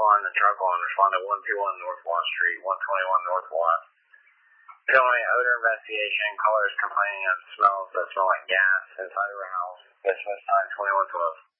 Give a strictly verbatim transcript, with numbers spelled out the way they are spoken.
one, the truck one, responded one two one North Watt Street, one twenty-one North Watt. Filming odor investigation, callers complaining of smells that smell like gas inside of her house. Dispatch time twenty-one twelve.